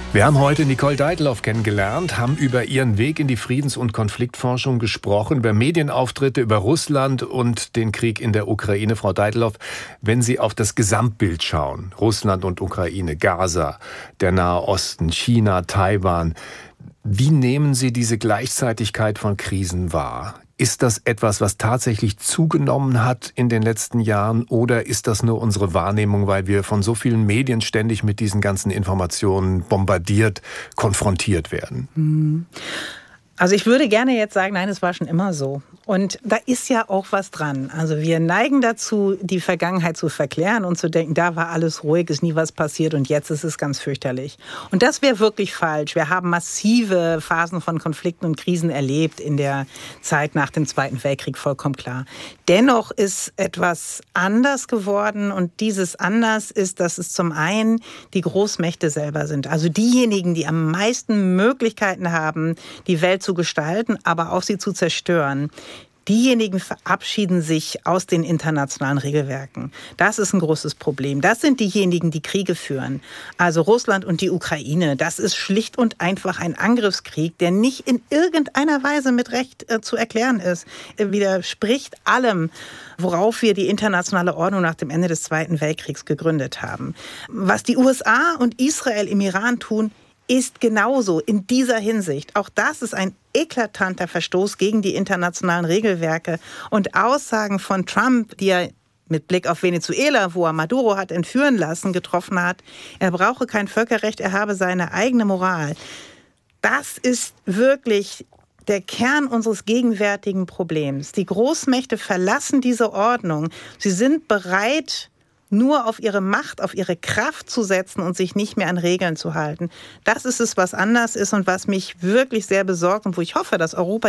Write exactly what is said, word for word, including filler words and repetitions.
Wir haben heute Nicole Deitelhoff kennengelernt, haben über ihren Weg in die Friedens- und Konfliktforschung gesprochen, über Medienauftritte, über Russland und den Krieg in der Ukraine. Frau Deitelhoff, wenn Sie auf das Gesamtbild schauen, Russland und Ukraine, Gaza, der Nahe Osten, China, Taiwan, wie nehmen Sie diese Gleichzeitigkeit von Krisen wahr? Ist das etwas, was tatsächlich zugenommen hat in den letzten Jahren, oder ist das nur unsere Wahrnehmung, weil wir von so vielen Medien ständig mit diesen ganzen Informationen bombardiert, konfrontiert werden? Hm. Also ich würde gerne jetzt sagen, nein, es war schon immer so. Und da ist ja auch was dran. Also wir neigen dazu, die Vergangenheit zu verklären und zu denken, da war alles ruhig, ist nie was passiert und jetzt ist es ganz fürchterlich. Und das wäre wirklich falsch. Wir haben massive Phasen von Konflikten und Krisen erlebt in der Zeit nach dem Zweiten Weltkrieg, vollkommen klar. Dennoch ist etwas anders geworden, und dieses Anders ist, dass es zum einen die Großmächte selber sind. Also diejenigen, die am meisten Möglichkeiten haben, die Welt zu gestalten, aber auch sie zu zerstören. Diejenigen verabschieden sich aus den internationalen Regelwerken. Das ist ein großes Problem. Das sind diejenigen, die Kriege führen. Also Russland und die Ukraine. Das ist schlicht und einfach ein Angriffskrieg, der nicht in irgendeiner Weise mit Recht äh, zu erklären ist. Er widerspricht allem, worauf wir die internationale Ordnung nach dem Ende des Zweiten Weltkriegs gegründet haben. Was die U S A und Israel im Iran tun, ist genauso in dieser Hinsicht. Auch das ist ein eklatanter Verstoß gegen die internationalen Regelwerke. Und Aussagen von Trump, die er mit Blick auf Venezuela, wo er Maduro hat entführen lassen, getroffen hat, er brauche kein Völkerrecht, er habe seine eigene Moral. Das ist wirklich der Kern unseres gegenwärtigen Problems. Die Großmächte verlassen diese Ordnung. Sie sind bereit, nur auf ihre Macht, auf ihre Kraft zu setzen und sich nicht mehr an Regeln zu halten. Das ist es, was anders ist und was mich wirklich sehr besorgt und wo ich hoffe, dass Europa